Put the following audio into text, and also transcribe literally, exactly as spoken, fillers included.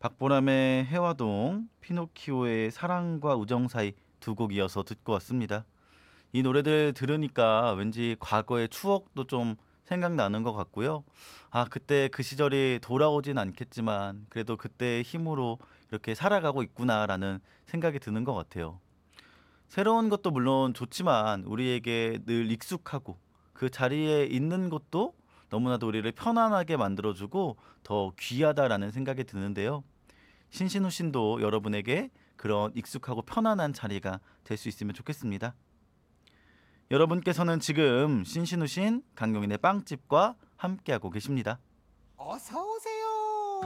박보람의 해화동, 피노키오의 사랑과 우정 사이 두 곡 이어서 듣고 왔습니다. 이 노래들 들으니까 왠지 과거의 추억도 좀 생각나는 것 같고요. 아, 그때 그 시절이 돌아오진 않겠지만 그래도 그때의 힘으로 이렇게 살아가고 있구나라는 생각이 드는 것 같아요. 새로운 것도 물론 좋지만 우리에게 늘 익숙하고 그 자리에 있는 것도 너무나도 우리를 편안하게 만들어주고 더 귀하다라는 생각이 드는데요. 신신우신도 여러분에게 그런 익숙하고 편안한 자리가 될 수 있으면 좋겠습니다. 여러분께서는 지금 신신우신 강용인의 빵집과 함께하고 계십니다. 어서 오세요.